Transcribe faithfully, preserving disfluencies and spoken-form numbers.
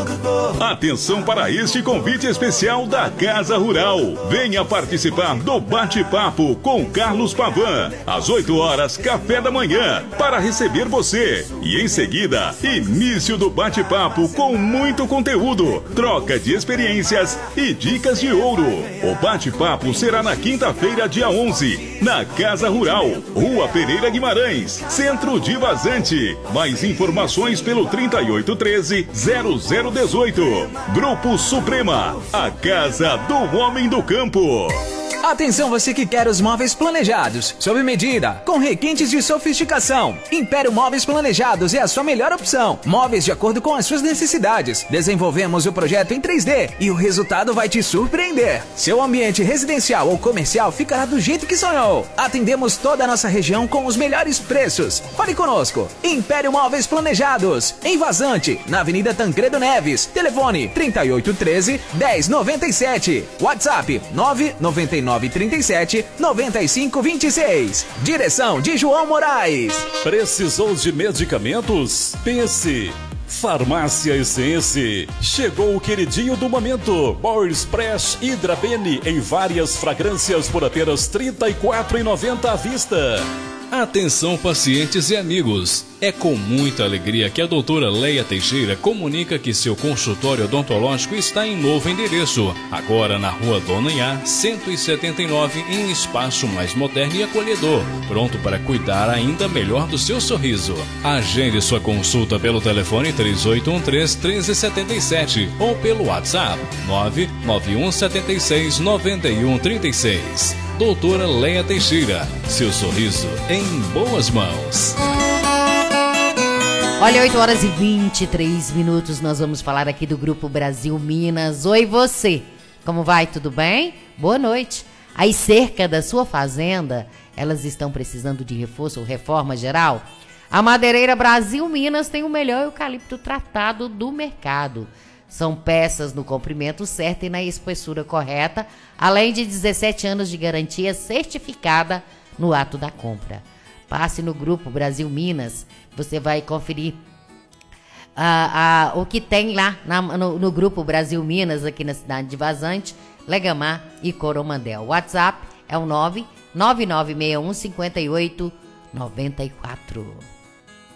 produtor. Atenção para este convite especial da Casa Rural. Venha participar do bate-papo com Carlos Pavan. Às oito horas, café da manhã, para receber você. E em seguida, início do bate-papo com muito conteúdo, troca de experiências e dicas de ouro. O bate-papo será na quinta-feira, dia onze, na Casa Rural, Rua Pereira Guimarães, Centro de Vazante. Mais informações pelo trinta e oito treze, zero zero dezoito. Grupo Suprema, a casa do homem do campo. Atenção você que quer os móveis planejados, sob medida, com requintes de sofisticação. Império Móveis Planejados é a sua melhor opção. Móveis de acordo com as suas necessidades. Desenvolvemos o projeto em três D e o resultado vai te surpreender. Seu ambiente residencial ou comercial ficará do jeito que sonhou. Atendemos toda a nossa região com os melhores preços. Fale conosco. Império Móveis Planejados, em Vazante, na Avenida Tancredo Neves. Telefone trinta e oito treze, dez noventa e sete. WhatsApp nove nove nove trinta e sete, noventa e cinco vinte e seis. Direção de João Moraes. Precisou de medicamentos? Pense. Farmácia Essence. Chegou o queridinho do momento. Boris Press Hydra Bene em várias fragrâncias por apenas trinta e quatro reais e noventa centavos à vista. Atenção pacientes e amigos, é com muita alegria que a doutora Leia Teixeira comunica que seu consultório odontológico está em novo endereço, agora na Rua Dona Inhá, cento e setenta e nove, em um espaço mais moderno e acolhedor, pronto para cuidar ainda melhor do seu sorriso. Agende sua consulta pelo telefone três oito um três, um três sete sete ou pelo WhatsApp nove nove um sete seis, nove um três seis. Doutora Leia Teixeira, seu sorriso em boas mãos. Olha, oito horas e vinte e três minutos, nós vamos falar aqui do Grupo Brasil Minas. Oi você, como vai? Tudo bem? Boa noite. Aí cerca da sua fazenda, elas estão precisando de reforço ou reforma geral? A Madeireira Brasil Minas tem o melhor eucalipto tratado do mercado. São peças no comprimento certo e na espessura correta, além de dezessete anos de garantia certificada no ato da compra. Passe no Grupo Brasil Minas, você vai conferir uh, uh, o que tem lá na, no, no Grupo Brasil Minas, aqui na cidade de Vazante, Legamar e Coromandel. O WhatsApp é o nove nove nove seis um cinco oito nove quatro.